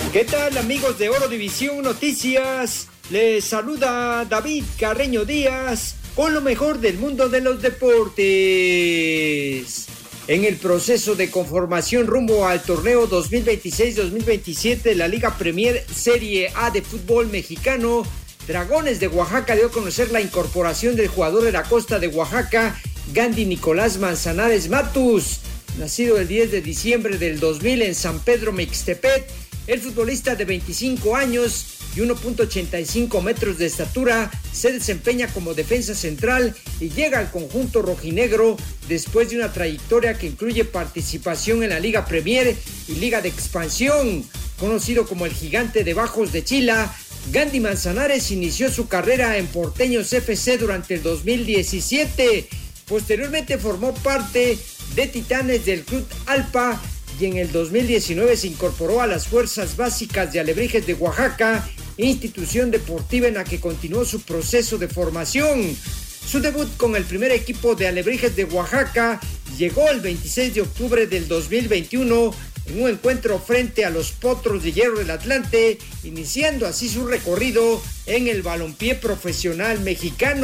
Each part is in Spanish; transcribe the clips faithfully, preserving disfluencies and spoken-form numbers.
¿Qué tal, amigos de Oro División Noticias? Les saluda David Carreño Díaz con lo mejor del mundo de los deportes. En el proceso de conformación rumbo al torneo dos mil veintiséis dos mil veintisiete de la Liga Premier Serie A de fútbol mexicano, Dragones de Oaxaca dio a conocer la incorporación del jugador de la costa de Oaxaca, Gandhi Nicolás Manzanares Matus. Nacido el diez de diciembre del dos mil en San Pedro Mixtepec, el futbolista de veinticinco años y uno punto ochenta y cinco metros de estatura se desempeña como defensa central y llega al conjunto rojinegro después de una trayectoria que incluye participación en la Liga Premier y Liga de Expansión. Conocido como el Gigante de Bajos de Chila, Gandhi Manzanares inició su carrera en Porteños F C durante el dos mil diecisiete. Posteriormente formó parte de Titanes del Club Alpa y en el dos mil diecinueve se incorporó a las Fuerzas Básicas de Alebrijes de Oaxaca, institución deportiva en la que continuó su proceso de formación. Su debut con el primer equipo de Alebrijes de Oaxaca llegó el veintiséis de octubre del dos mil veintiuno en un encuentro frente a los Potros de Hierro del Atlante, iniciando así su recorrido en el balompié profesional mexicano.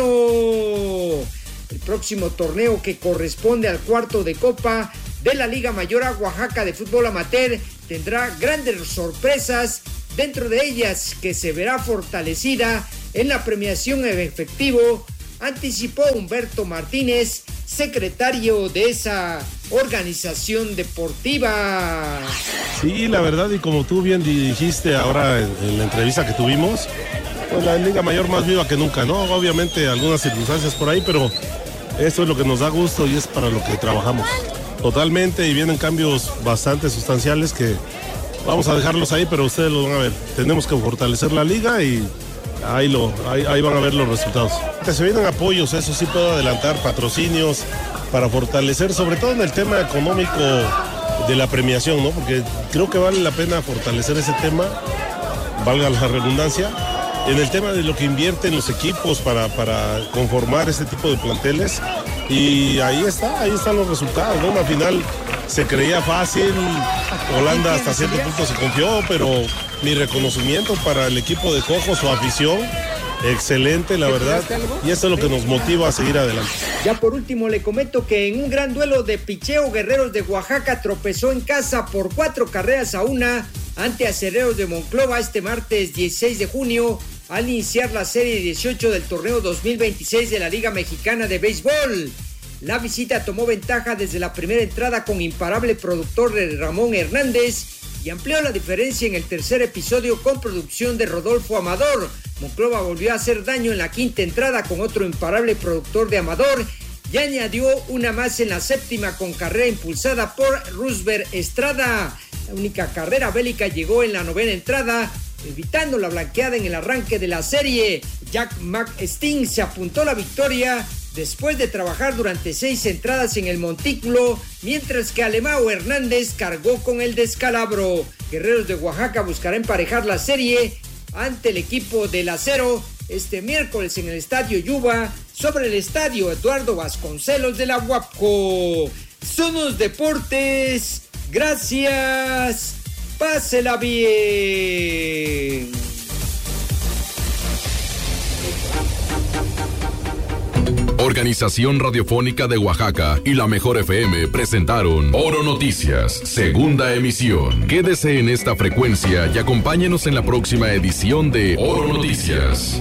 El próximo torneo, que corresponde al cuarto de copa de la Liga Mayor a Oaxaca de fútbol amateur, tendrá grandes sorpresas, dentro de ellas que se verá fortalecida en la premiación en efectivo, anticipó Humberto Martínez, secretario de esa organización deportiva. Sí, la verdad, y como tú bien dijiste ahora en, en la entrevista que tuvimos, pues la Liga Mayor más viva que nunca, ¿no? Obviamente algunas circunstancias por ahí, pero esto es lo que nos da gusto y es para lo que trabajamos. Totalmente, y vienen cambios bastante sustanciales que vamos a dejarlos ahí, pero ustedes lo van a ver. Tenemos que fortalecer la liga y ahí, lo, ahí, ahí van a ver los resultados. Se vienen apoyos, eso sí puedo adelantar, patrocinios para fortalecer, sobre todo en el tema económico de la premiación, ¿no? Porque creo que vale la pena fortalecer ese tema, valga la redundancia, en el tema de lo que invierten los equipos para, para conformar este tipo de planteles. Y ahí está, ahí están los resultados, ¿no? Al final se creía fácil, Holanda hasta cierto punto se confió, pero mi reconocimiento para el equipo de Cojo, su afición, excelente, la verdad, y eso es lo que nos motiva a seguir adelante. Ya por último le comento que en un gran duelo de picheo, Guerreros de Oaxaca tropezó en casa por cuatro carreras a una ante Acereros de Monclova este martes dieciséis de junio, al iniciar la serie dieciocho del torneo dos mil veintiséis de la Liga Mexicana de Béisbol. La visita tomó ventaja desde la primera entrada con imparable productor de Ramón Hernández y amplió la diferencia en el tercer episodio con producción de Rodolfo Amador. Monclova volvió a hacer daño en la quinta entrada con otro imparable productor de Amador y añadió una más en la séptima con carrera impulsada por Roosevelt Estrada. La única carrera bélica llegó en la novena entrada, evitando la blanqueada en el arranque de la serie. Jack McSting se apuntó la victoria después de trabajar durante seis entradas en el montículo, mientras que Alemão Hernández cargó con el descalabro. Guerreros de Oaxaca buscará emparejar la serie ante el equipo del Acero este miércoles en el Estadio Yuba, sobre el Estadio Eduardo Vasconcelos de la Huapco. Son los deportes. Gracias. Pásela bien. Organización Radiofónica de Oaxaca y la Mejor F M presentaron Oro Noticias, segunda emisión. Quédese en esta frecuencia y acompáñenos en la próxima edición de Oro Noticias.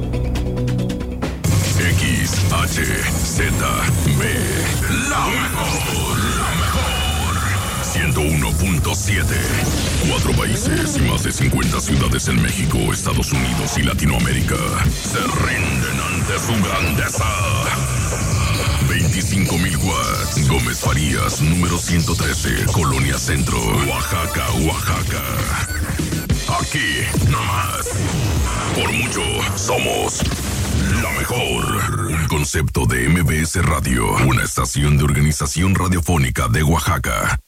X H Z B, la mejor, la mejor. ciento uno punto siete. Cuatro países y más de cincuenta ciudades en México, Estados Unidos y Latinoamérica se rinden ante su grandeza. veinticinco mil watts. Gómez Farías, número ciento trece, Colonia Centro, Oaxaca, Oaxaca. Aquí, nomás. Por mucho, somos la mejor. Un concepto de M B S Radio, una estación de Organización Radiofónica de Oaxaca.